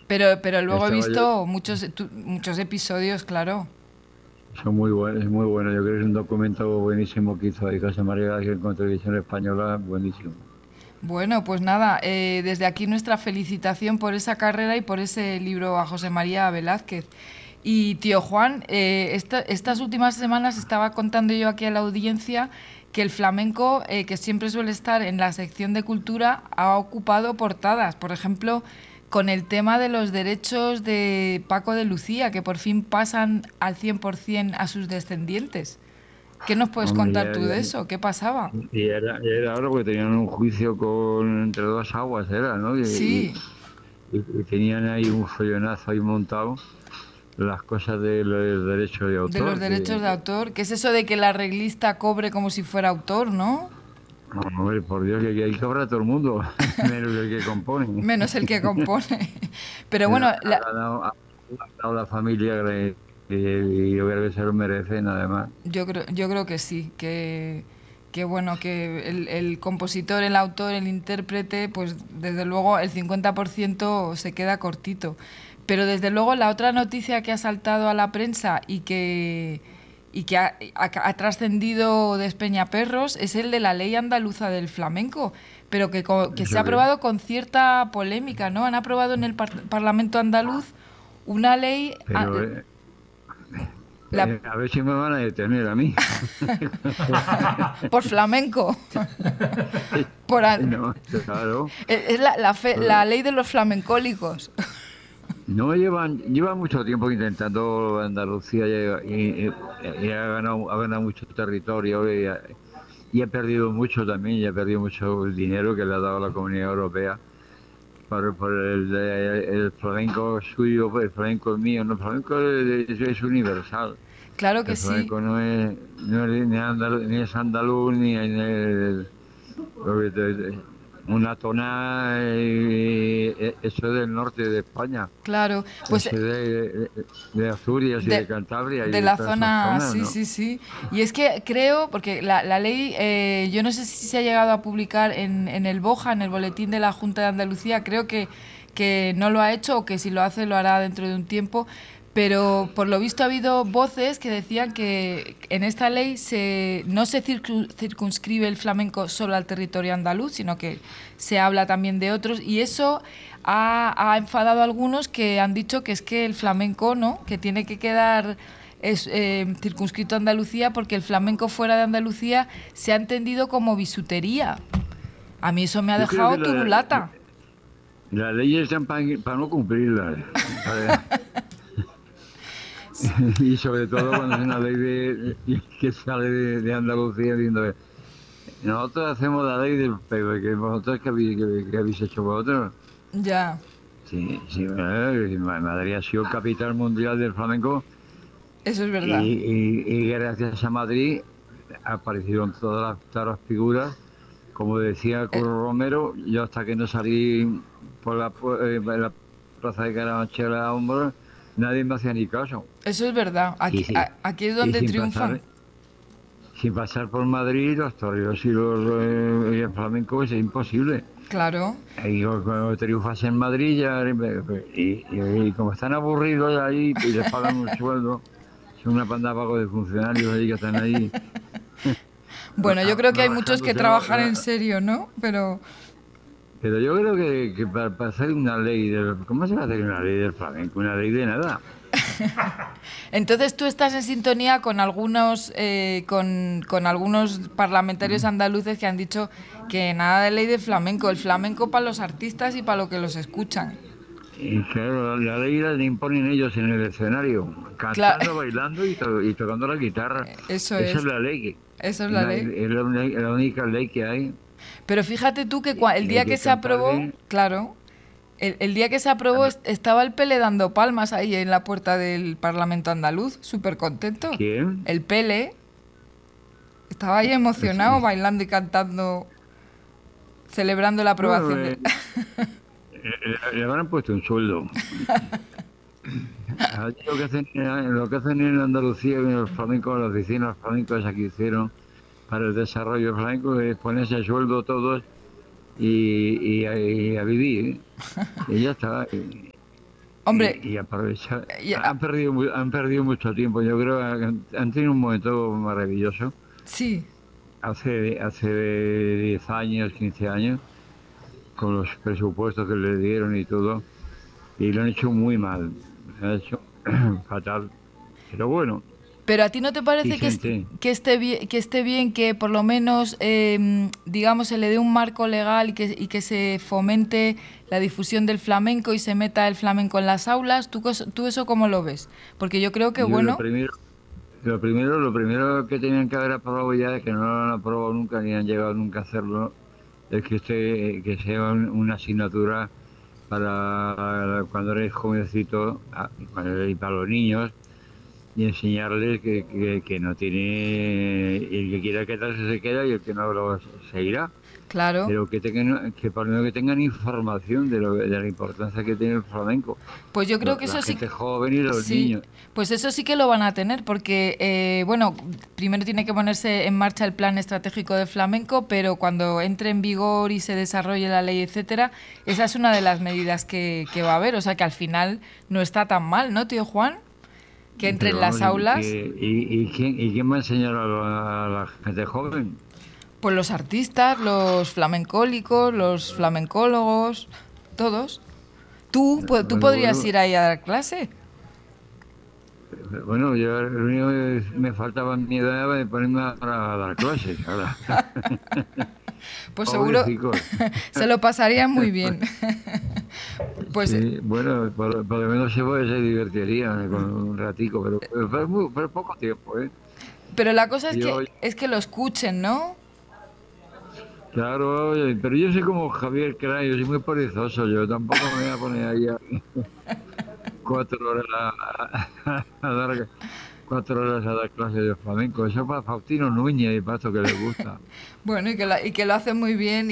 Pero luego he Estaba yo, visto muchos episodios, claro. son muy buenos, es muy bueno. Yo creo que es un documento buenísimo que hizo ahí José María Gil con Televisión Española, buenísimo. Bueno, pues nada, desde aquí nuestra felicitación por esa carrera y por ese libro a José María Velázquez. Y tío Juan, estas últimas semanas estaba contando yo aquí a la audiencia que el flamenco, que siempre suele estar en la sección de cultura, ha ocupado portadas. Por ejemplo, con el tema de los derechos de Paco de Lucía, que por fin pasan al 100% a sus descendientes. ¿Qué nos puedes Hombre, contar tú de eso? ¿Qué pasaba? era ahora porque tenían un juicio entre dos aguas, era, ¿no? Sí, Y tenían ahí un follonazo ahí montado, las cosas de los derechos de de los autor, derechos de autor. ¿Qué es eso de que el arreglista cobre como si fuera autor, no? hombre, por Dios, que ahí cobra todo el mundo, menos el que compone. Menos el que compone. Pero Ha bueno, ganado, ha ganado la familia y yo creo que se lo merecen, además. yo creo que sí, que bueno, que el compositor, el autor, el intérprete, pues desde luego el 50% se queda cortito. Pero desde luego la otra noticia que ha saltado a la prensa y que ha trascendido de Espeñaperros es el de la ley andaluza del flamenco, pero que se ha Eso que, aprobado con cierta polémica, ¿no? Han aprobado en el Parlamento andaluz una ley, pero la, a ver si me van a detener a mí. por flamenco. Por, No, claro. es la ley de los flamencólicos. No lleva mucho tiempo intentando Andalucía y ha ganado mucho territorio y ha perdido mucho también, y ha perdido mucho dinero que le ha dado la Comunidad Europea por el flamenco suyo, pues el flamenco mío. No, el flamenco es universal. Claro que El sí. flamenco no es ni es andaluz, ni es lo que una tonada, eso es del norte de España. Claro, pues Eso de Asturias y de de, Cantabria y de de la todas esas zona, zonas, sí, ¿no? sí, sí. Y es que creo, porque la ley, yo no sé si se ha llegado a publicar en el BOJA, en el Boletín de la Junta de Andalucía, creo que no lo ha hecho o que si lo hace lo hará dentro de un tiempo, pero por lo visto ha habido voces que decían que en esta ley no se circunscribe el flamenco solo al territorio andaluz, sino que se habla también de otros y eso ha enfadado a algunos que han dicho que es que el flamenco no, que tiene que quedar circunscrito a Andalucía porque el flamenco fuera de Andalucía se ha entendido como bisutería. A mí eso me ha Yo creo que dejado turulata. las leyes están para no cumplirlas. ¿Sabes? Y sobre todo cuando es una ley que sale de Andalucía diciendo, nosotros hacemos la ley del pero que vosotros que habéis hecho vosotros. Ya, Sí, sí, Madrid ha sido capital mundial del flamenco eso es verdad. y gracias a Madrid aparecieron todas las figuras. Como decía Eh, Curro Romero, yo hasta que no salí en la plaza de Carabanchel a hombros, nadie me hacía ni caso. Eso es verdad. Y, Aquí, si- aquí es y donde triunfan. sin pasar por Madrid, los toreros y el flamenco es imposible. Claro. Y cuando triunfas en Madrid ya, y como están aburridos ahí y les pagan un sueldo, son una panda vago de funcionarios ahí que están ahí Bueno, yo creo que hay muchos que bajándose trabajan en serio, ¿no? Pero Pero yo creo que para hacer una ley ¿cómo se va a hacer una ley del flamenco? Una ley de nada. entonces tú estás en sintonía con algunos parlamentarios andaluces que han dicho que nada de ley de flamenco, el flamenco para los artistas y para lo que los escuchan. Y claro, la ley la imponen ellos en el escenario, Claro, cantando, bailando y tocando la guitarra. eso Esa es es, la ley, eso es la ley. es la única ley que hay. Pero fíjate tú que el Y hay día que que se aprobó, cantarle. claro, el día que se aprobó estaba el Pele dando palmas ahí en la puerta del Parlamento andaluz, súper contento. ¿Quién? El Pele estaba ahí emocionado, bailando y cantando, celebrando la Bueno, aprobación de... le habrán puesto un sueldo. Allí lo que hacen en Andalucía, en los flamencos, las oficinas flamencas aquí hicieron para el desarrollo flamenco, es ponerse a sueldo todos y a vivir. Y ya está. Hombre, y aprovechar. y- Han perdido, han perdido mucho tiempo. Yo creo que han tenido un momento maravilloso sí. hace 10 años, 15 años, con los presupuestos que le dieron y todo, y lo han hecho muy mal. Lo han hecho fatal. Pero bueno, Pero a ti no te y parece gente. que esté bien que por lo menos, digamos, se le dé un marco legal y que se fomente la difusión del flamenco y se meta el flamenco en las aulas? ¿Tú eso cómo lo ves? Porque yo creo que, Yo bueno, lo primero que tenían que haber aprobado ya, que no lo han aprobado nunca ni han llegado nunca a hacerlo, es que sea una asignatura para cuando eres jovencito y para los niños y enseñarles que no tiene, el que quiera quedarse se queda y el que no lo seguirá, claro. pero que tengan, que por lo menos que tengan información de la importancia que tiene el flamenco, Pues yo creo que la eso sí, gente joven y los sí, niños. pues eso sí que lo van a tener, porque, bueno, primero tiene que ponerse en marcha el plan estratégico de flamenco, pero cuando entre en vigor y se desarrolle la ley, etcétera, esa es una de las medidas que va a haber. O sea que al final no está tan mal, ¿no, tío Juan? Que entre en Pero las vamos, aulas, y quién va a enseñar a la gente joven? pues los artistas, los flamencólicos, los flamencólogos, todos. Tú Bueno, podrías bueno, ir ahí a dar clase. bueno, yo lo único que me faltaba en mi edad de ponerme a dar clases, ahora. Pues seguro Pobrecicos. se lo pasarían muy bien. Pues, Sí, bueno, por lo menos se divertirían con un ratico, pero poco tiempo, ¿eh? pero la cosa Yo, es que lo escuchen, ¿no? claro, oye, pero yo soy como Javier Cray, yo soy muy perezoso, yo tampoco me voy a poner ahí a 4 horas a dar 4 horas a dar clases de flamenco. Eso para Faustino Núñez y para esto que le gusta. Bueno, y que lo hacen muy bien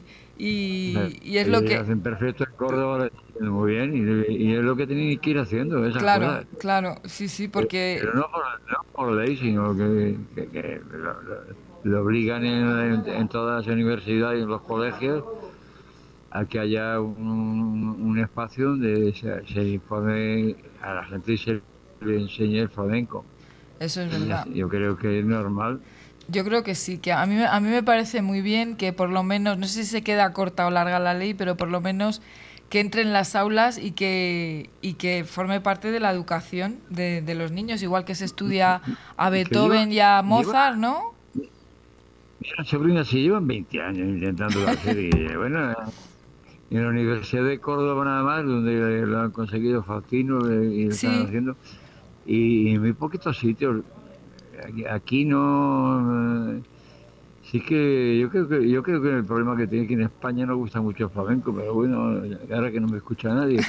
y es lo que... Hacen perfecto en Córdoba, lo están haciendo muy bien y es lo que tienen que ir haciendo, esas Claro, cosas. claro, sí, sí, Pero porque... no por ley, sino que lo obligan en todas las universidades y en los colegios a que haya un espacio donde se informe a la gente y se le enseñe el flamenco. Eso es verdad. Yo creo que es normal. Yo creo que sí, que a mí me parece muy bien que por lo menos, no sé si se queda corta o larga la ley, pero por lo menos que entre en las aulas y que forme parte de la educación de los niños, igual que se estudia a Que lleva, Beethoven y a lleva, Mozart, ¿no? Mira, sobrinas, si llevan 20 años intentando hacer, y bueno, en la Universidad de Córdoba nada más, donde lo han conseguido Faustino y lo están Sí, haciendo, y en muy poquitos sitios. Aquí no. Sí que yo creo que el problema que tiene aquí en España no gusta mucho el flamenco, pero bueno, ahora que no me escucha nadie.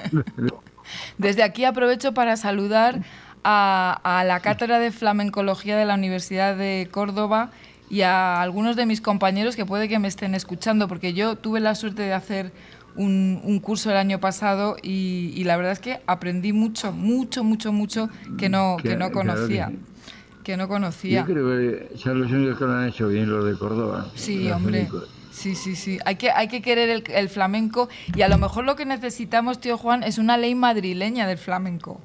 desde aquí aprovecho para saludar a la Cátedra de Flamencología de la Universidad de Córdoba y a algunos de mis compañeros que puede que me estén escuchando, porque yo tuve la suerte de hacer un curso el año pasado y la verdad es que aprendí mucho, mucho, mucho, mucho que no Claro que conocía. sí. Que no Yo conocía. creo que son los únicos que lo han hecho bien, los de Córdoba, Sí, los hombre. únicos. Sí, sí, sí. Hay que querer el flamenco y a lo mejor lo que necesitamos, tío Juan, es una ley madrileña del flamenco.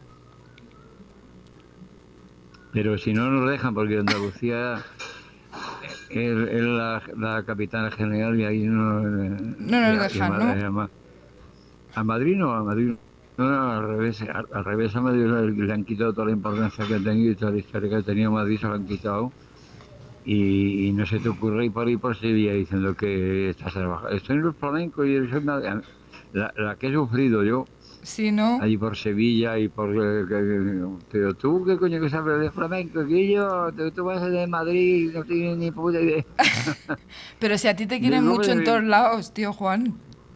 Pero si no nos dejan, porque Andalucía es la capital general y ahí no. No nos dejan, ¿no? A Madrid no, a Madrid no, no, al revés a Madrid le han quitado toda la importancia que ha tenido y toda la historia que ha tenido Madrid se lo han quitado y no se te ocurre ir por ahí por Sevilla diciendo que estás trabajando. Estoy en el flamenco y soy la que he sufrido yo Sí, ¿no? allí por Sevilla y por... pero tú, ¿qué coño que sabes de flamenco? Que yo, tú vas de Madrid y no tienes ni puta idea. Pero si a ti te quieren Digo, mucho en todos hombre, lados, tío Juan.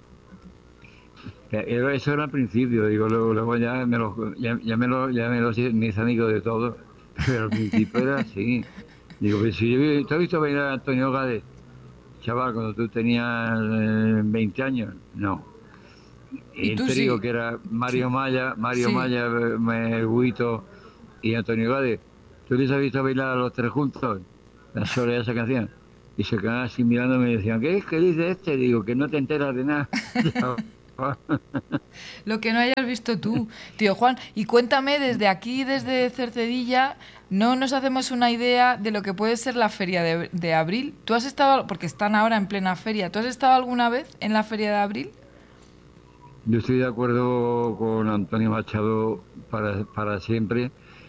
eso era al principio, digo, luego ya me los hice mis amigos de todo, pero al principio era así. Digo, pues si ¿tú has visto bailar a Antonio Gades, chaval, cuando tú tenías 20 años? No. Y Y tú te digo sí. que era Sí. Mario Sí. Maya, Guito y Antonio Gades. ¿Tú les has visto bailar a los tres juntos? La sola de esa canción. Y se quedaban así mirándome y me decían, ¿qué es? ¿Qué dice este? Digo, que no te enteras de nada. Lo que no hayas visto tú, tío Juan. Y cuéntame, desde aquí, desde Cercedilla, no nos hacemos una idea de lo que puede ser la feria de abril. ¿Tú has estado, porque están ahora en plena feria, ¿tú has estado alguna vez en la feria de abril? Yo estoy de acuerdo con Antonio Machado para siempre.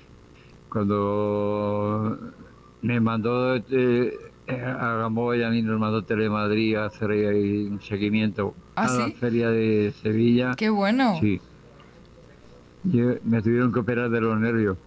Cuando me mandó a Gamboa y a mí nos mandó Telemadrid a hacer ahí un seguimiento Ah, a la sí, feria de Sevilla, qué bueno. sí, me tuvieron que operar de los nervios.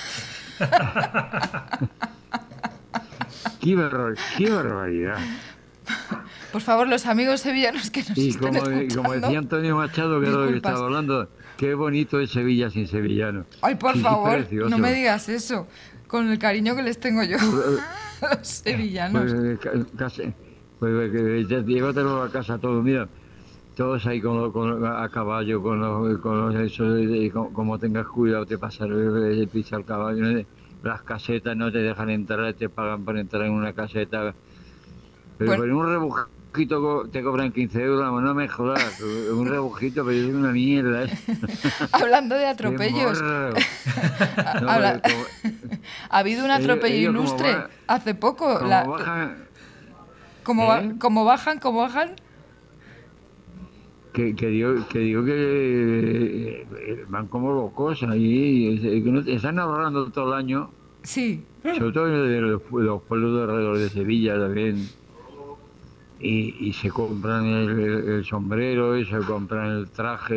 ¡Qué barbaridad! Por favor, los amigos sevillanos que nos estén Y como decía escuchando, Antonio Machado, que es lo que disculpas. estaba hablando, qué bonito es Sevilla sin sevillano. Ay, por Sí, sí, favor, no me precioso. digas eso, con el cariño que les tengo yo Pues, a los sevillanos. casi, llévatelo a casa todo, mira, todos ahí a caballo, como tengas cuidado, te pasa el piso al caballo, las casetas no te dejan entrar, te pagan por entrar en una caseta, pero Bueno, por un rebujito te cobran 15 euros, no me jodas, un rebujito, pero es una mierda, ¿eh? hablando de ¡Qué atropellos, morro! No, habla- ha habido un atropello ellos ilustre hace poco. como bajan, ¿Cómo, ¿eh? cómo bajan? ¿Cómo bajan? Que van como locos ahí, que están ahorrando todo el año, Sí. sobre todo de los pueblos de alrededor de Sevilla también, y se compran el sombrero, y se compran el traje,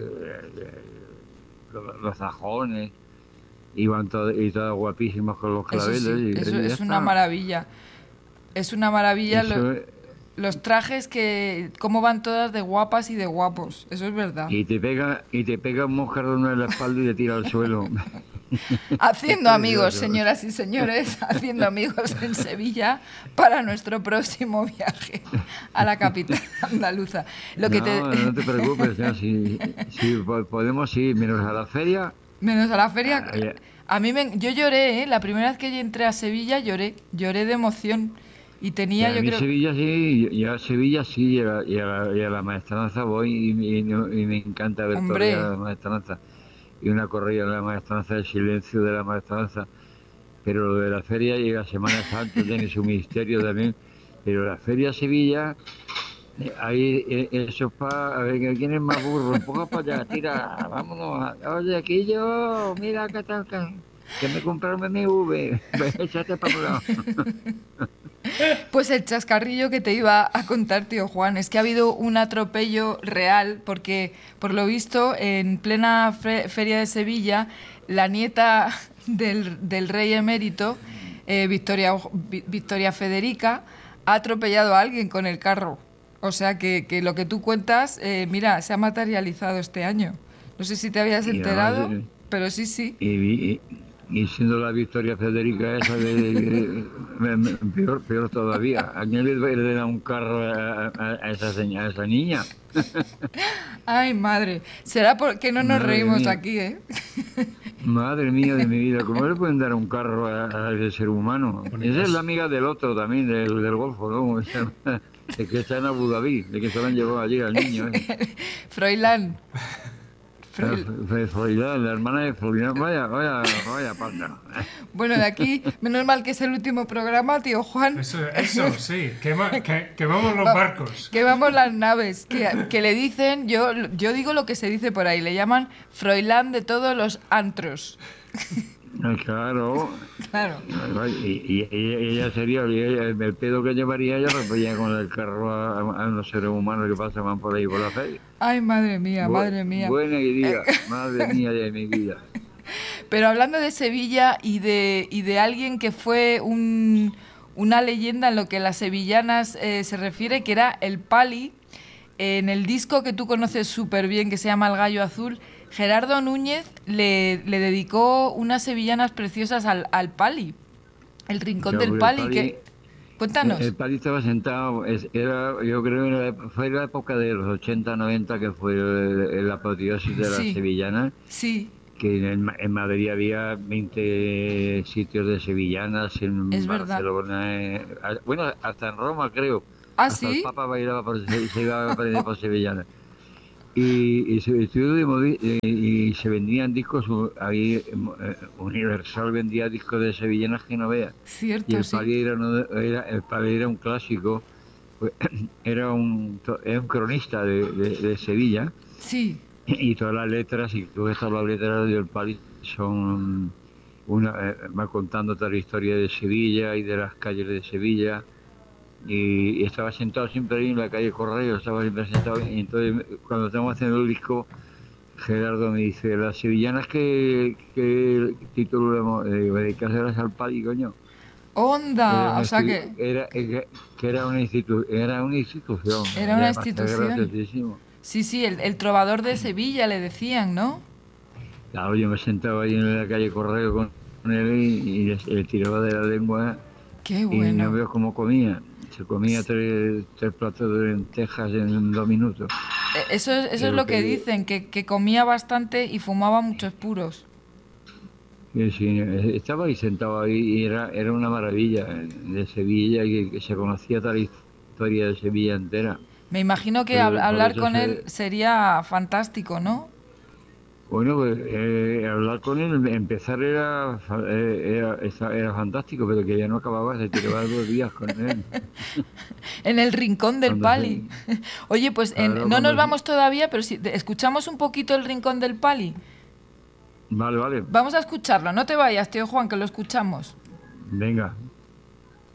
los sajones, y van y todas guapísimas con los Eso claveles, sí, eso y ya es una está. maravilla. Es una maravilla Eso, los trajes que, cómo van todas de guapas y de guapos. Eso es verdad. y te pega un moscardón en la espalda y te tira al suelo. Es Haciendo amigos, precioso. señoras y señores, haciendo amigos en Sevilla para nuestro próximo viaje a la capital andaluza. Lo que te... No, no te preocupes, ya, si podemos ir menos a la feria. Menos a la feria. Ay, A mí yo lloré, ¿eh? La primera vez que yo entré a Sevilla lloré de emoción. Y y tenía, a yo mí creo, Sevilla sí, yo a Sevilla sí, y a la maestranza voy y me encanta ver todavía hombre, la maestranza. Y una corrida en la maestranza, el silencio de la maestranza. Pero lo de la feria y la Semana Santa tiene su misterio también. Pero la feria Sevilla, ahí eso es para a ver quién es más burro. Empuja para allá, tira, vámonos. Oye, aquí yo, mira qué tal que me compraron un BMW. Pues échate para un lado. pues el chascarrillo que te iba a contar, tío Juan, es que ha habido un atropello real, porque por lo visto, en plena feria de Sevilla, la nieta del rey emérito, Victoria Federica, ha atropellado a alguien con el carro. O sea que lo que tú cuentas, mira, se ha materializado este año. No sé si te habías Y además, enterado, pero sí, sí. y, y- y siendo la Victoria Federica esa peor todavía. ¿A quién le da un carro a esa niña? Ay, madre. Será porque no nos Madre reímos mía. aquí, ¿eh? Madre mía de mi vida, ¿cómo le pueden dar un carro a ese ser humano? Esa es la amiga del otro también, del Golfo, ¿no? De que está en Abu Dhabi, de que se lo han llevado allí al niño. Froilán. Froil- Froilán, la hermana de Froilán, vaya panda. Bueno, de aquí, menos mal que es el último programa, tío Juan. Eso sí, que vamos los barcos. Que vamos las naves, que le dicen, yo digo lo que se dice por ahí, le llaman Froilán de todos los antros. Claro. Claro. Y ella sería, el pedo que llevaría ella refería con el carro a los seres humanos que pasaban por ahí por la feria. Ay, madre mía, madre mía. Buena idea, madre mía de mi vida. Pero hablando de Sevilla y de alguien que fue una leyenda en lo que las sevillanas se refiere, que era el Pali, en el disco que tú conoces súper bien, que se llama El Gallo Azul, Gerardo Núñez le dedicó unas sevillanas preciosas al Pali, el rincón Ya, del porque Pali, que... Cuéntanos. El Pali estaba sentado, yo creo que fue la época de los 80, 90 que fue la apoteosis de las Sí, sevillanas, sí, que en Madrid había 20 sitios de sevillanas, en es verdad. Barcelona, bueno, hasta en Roma creo, ¿Ah, hasta el sí? Papa bailaba se iba a aprender por sevillanas. Y se estudio y se vendían discos, ahí Universal vendía discos de sevillanas que no veas. Y Cierto, el sí. Pali el Pali era un clásico, pues, era un cronista de Sevilla, Sí. y todas las letras, y tú ves todas las letras del Pali son va contando toda la historia de Sevilla y de las calles de Sevilla. Y estaba sentado siempre ahí en la calle Correo, estaba siempre sentado. Y entonces, cuando estamos haciendo el disco, Gerardo me dice: las sevillanas, ¿qué título le hemos dedicado al Pali, coño? Era Onda, o una, sea institu- era, que era una institución, era y una además era institución. graciosísimo. Sí, sí, el trovador de Sevilla le decían, ¿no? Claro, yo me sentaba ahí en la calle Correo con él y le tiraba de la lengua. Qué Y no bueno. veo cómo comía. Se comía tres platos de lentejas en 2 minutos. Eso es Pero lo que dicen, que comía bastante y fumaba muchos puros. sí, estaba ahí sentado ahí y era una maravilla de Sevilla, y que se conocía toda la historia de Sevilla entera. Me imagino que Por hablar eso con él sería fantástico, ¿no? bueno, pues, hablar con él, empezar era fantástico, pero que ya no acababa, se tiraba 2 días con él. En el rincón del Cuando Pali. Oye, pues claro, no nos vamos todavía, pero si escuchamos un poquito el rincón del Pali. vale, vale, Vamos a escucharlo, no te vayas, tío Juan, que lo escuchamos. venga.